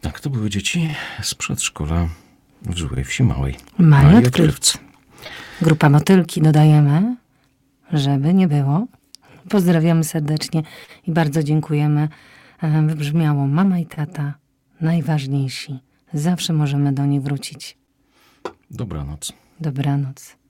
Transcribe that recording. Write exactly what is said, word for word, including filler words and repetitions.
Tak, to były dzieci z przedszkola w Złej Wsi Małej. Marii Odkrywcy. Grupa Motylki dodajemy, żeby nie było. Pozdrawiamy serdecznie i bardzo dziękujemy. Wybrzmiało mama i tata, najważniejsi. Zawsze możemy do nich wrócić. Dobranoc. Dobranoc.